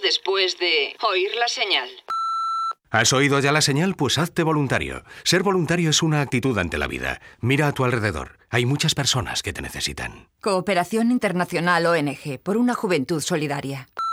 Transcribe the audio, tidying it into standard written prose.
después de oír la señal. ¿Has oído ya la señal? Pues hazte voluntario. Ser voluntario es una actitud ante la vida. Mira a tu alrededor. Hay muchas personas que te necesitan. Cooperación Internacional ONG, por una juventud solidaria.